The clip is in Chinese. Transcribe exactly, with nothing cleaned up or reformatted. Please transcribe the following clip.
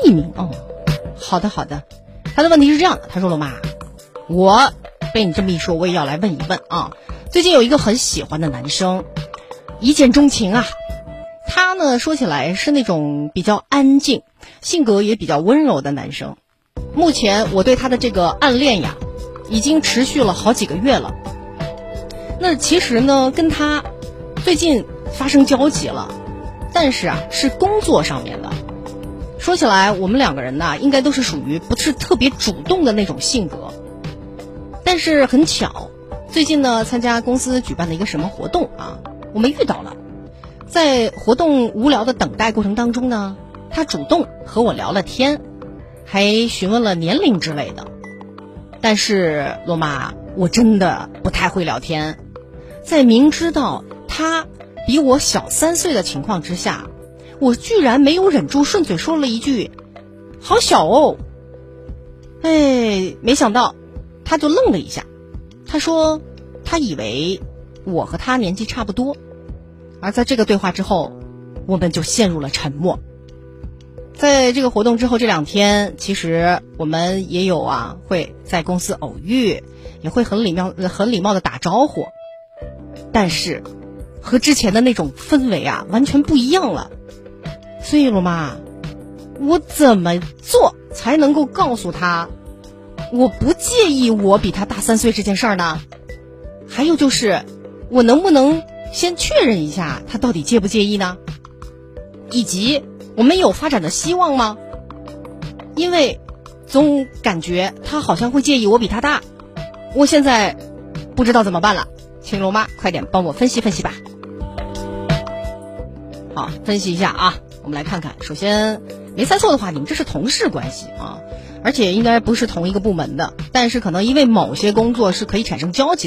匿名哦，好的好的。他的问题是这样的，他说罗妈，我被你这么一说，我也要来问一问啊。最近有一个很喜欢的男生，一见钟情啊。他呢说起来是那种比较安静，性格也比较温柔的男生。目前我对他的这个暗恋呀，已经持续了好几个月了。那其实呢，跟他最近发生交集了，但是啊，是工作上面的。说起来，我们两个人呢，应该都是属于不是特别主动的那种性格。但是很巧，最近呢，参加公司举办的一个什么活动啊，我们遇到了。在活动无聊的等待过程当中呢，他主动和我聊了天，还询问了年龄之类的。但是罗妈，我真的不太会聊天，在明知道他比我小三岁的情况之下，我居然没有忍住顺嘴说了一句好小哦。哎，没想到他就愣了一下，他说他以为我和他年纪差不多。而在这个对话之后，我们就陷入了沉默。在这个活动之后这两天，其实我们也有啊，会在公司偶遇，也会很礼貌很礼貌的打招呼，但是和之前的那种氛围啊完全不一样了。所以罗妈，我怎么做才能够告诉他我不介意我比他大三岁这件事儿呢？还有就是我能不能先确认一下他到底介不介意呢？以及我们有发展的希望吗？因为总感觉他好像会介意我比他大，我现在不知道怎么办了，请罗妈快点帮我分析分析吧。好，分析一下啊，我们来看看。首先没猜错的话，你们这是同事关系啊，而且应该不是同一个部门的，但是可能因为某些工作是可以产生交集